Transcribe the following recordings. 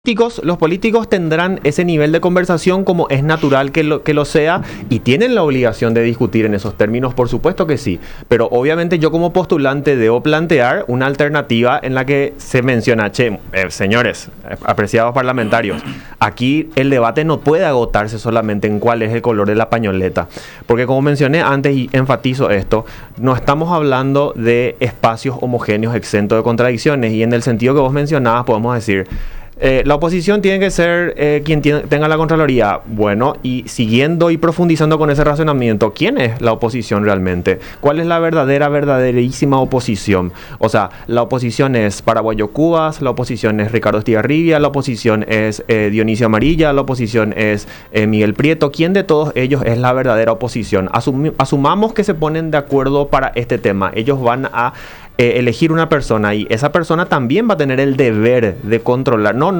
Los políticos tendrán ese nivel de conversación como es natural que lo sea y tienen la obligación de discutir en esos términos, por supuesto que sí, pero obviamente yo como postulante debo plantear una alternativa en la que se menciona, señores, apreciados parlamentarios, aquí el debate no puede agotarse solamente en cuál es el color de la pañoleta, porque como mencioné antes y enfatizo esto, no estamos hablando de espacios homogéneos exentos de contradicciones y en el sentido que vos mencionabas podemos decir, la oposición tiene que ser quien tenga la Contraloría. Bueno, y siguiendo y profundizando con ese razonamiento, ¿quién es la oposición realmente? ¿Cuál es la verdaderísima oposición? O sea, la oposición es Paraguayo Cubas, la oposición es Ricardo Estigarribia, la oposición es Dionisio Amarilla, la oposición es Miguel Prieto. ¿Quién de todos ellos es la verdadera oposición? Asumamos que se ponen de acuerdo para este tema. Ellos van a elegir una persona y esa persona también va a tener el deber de controlar, no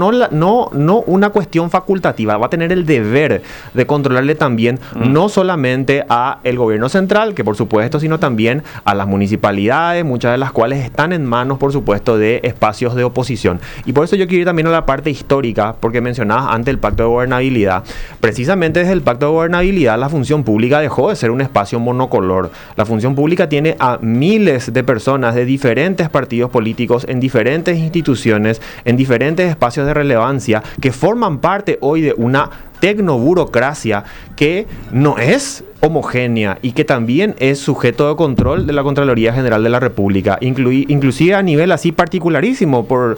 una cuestión facultativa, va a tener el deber de controlarle también no solamente a el gobierno central, que por supuesto, sino también a las municipalidades, muchas de las cuales están en manos, por supuesto, de espacios de oposición. Y por eso yo quiero ir también a la parte histórica, porque mencionabas antes el Pacto de Gobernabilidad. Precisamente desde el Pacto de Gobernabilidad la función pública dejó de ser un espacio monocolor. La función pública tiene a miles de personas de diferentes partidos políticos, en diferentes instituciones, en diferentes espacios de relevancia, que forman parte hoy de una tecnoburocracia que no es homogénea y que también es sujeto de control de la Contraloría General de la República, inclusive a nivel así particularísimo, por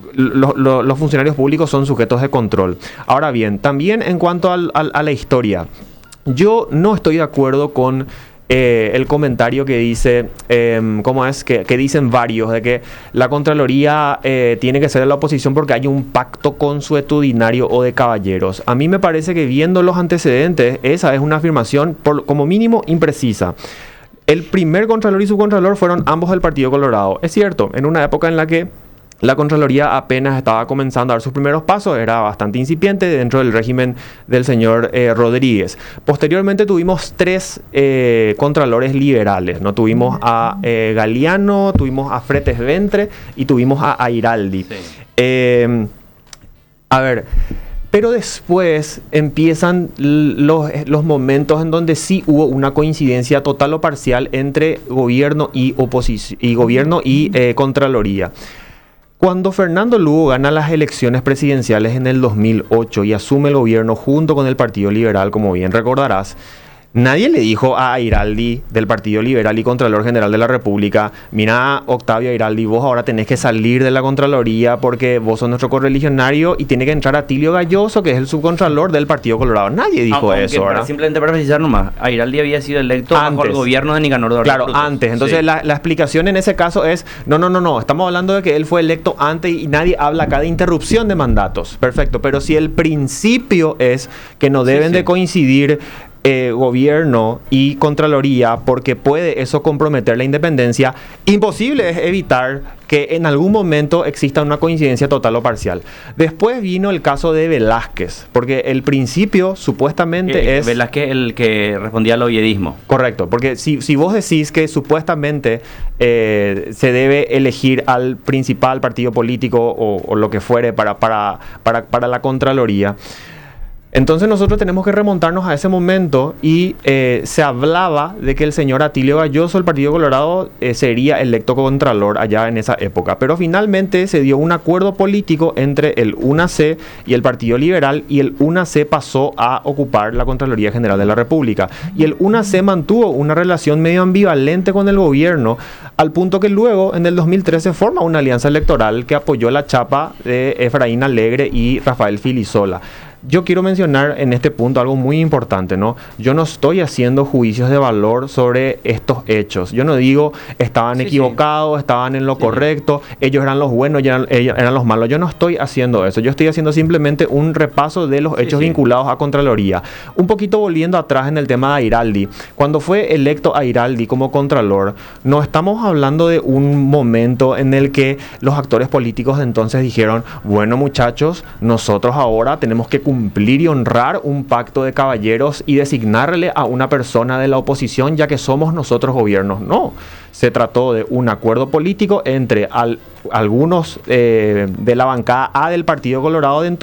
los funcionarios públicos son sujetos de control. Ahora bien, también en cuanto a la historia, yo no estoy de acuerdo con el comentario que dice, ¿cómo es? Que dicen varios, de que la Contraloría tiene que ser de la oposición porque hay un pacto consuetudinario o de caballeros. A mí me parece que viendo los antecedentes, esa es una afirmación como mínimo imprecisa. El primer Contralor y subcontralor fueron ambos del Partido Colorado. Es cierto, en una época en la que la Contraloría apenas estaba comenzando a dar sus primeros pasos, era bastante incipiente dentro del régimen del señor Rodríguez. Posteriormente tuvimos tres contralores liberales, ¿no? Tuvimos a Galeano, tuvimos a Fretes Ventre y tuvimos a Airaldi. Sí. Pero después empiezan los momentos en donde sí hubo una coincidencia total o parcial entre gobierno y oposición, y gobierno y Contraloría. Cuando Fernando Lugo gana las elecciones presidenciales en el 2008 y asume el gobierno junto con el Partido Liberal, como bien recordarás, nadie le dijo a Airaldi del Partido Liberal y Contralor General de la República, mira, Octavio Airaldi, vos ahora tenés que salir de la Contraloría porque vos sos nuestro correligionario y tiene que entrar Atilio Galloso, que es el subcontralor del Partido Colorado. Nadie dijo eso, ¿verdad? Simplemente para precisar nomás, Airaldi había sido electo bajo el gobierno de Nicanor Dorrego. Claro, antes. Entonces sí. La explicación en ese caso es, no, estamos hablando de que él fue electo antes y nadie habla acá de interrupción de mandatos. Perfecto, pero si el principio es que no deben de coincidir gobierno y Contraloría porque puede eso comprometer la independencia, imposible es evitar que en algún momento exista una coincidencia total o parcial. Después vino el caso de Velázquez, porque el principio supuestamente es... Velázquez el que respondía al oviedismo. Correcto, porque si vos decís que supuestamente se debe elegir al principal partido político o lo que fuere para la Contraloría, entonces nosotros tenemos que remontarnos a ese momento y se hablaba de que el señor Atilio Galloso, el Partido Colorado, sería electo contralor allá en esa época. Pero finalmente se dio un acuerdo político entre el UNAC y el Partido Liberal y el UNAC pasó a ocupar la Contraloría General de la República. Y el UNAC mantuvo una relación medio ambivalente con el gobierno al punto que luego en el 2013 forma una alianza electoral que apoyó la chapa de Efraín Alegre y Rafael Filisola. Yo quiero mencionar en este punto algo muy importante, ¿no? Yo no estoy haciendo juicios de valor sobre estos hechos. Yo no digo estaban equivocados, estaban en lo correcto, ellos eran los buenos, ellos eran los malos. Yo no estoy haciendo eso. Yo estoy haciendo simplemente un repaso de los hechos vinculados a Contraloría. Un poquito volviendo atrás en el tema de Airaldi. Cuando fue electo Airaldi como Contralor, no estamos hablando de un momento en el que los actores políticos de entonces dijeron, bueno muchachos, nosotros ahora tenemos que cumplir cumplir y honrar un pacto de caballeros y designarle a una persona de la oposición, ya que somos nosotros gobiernos. No, se trató de un acuerdo político entre algunos de la bancada A del Partido Colorado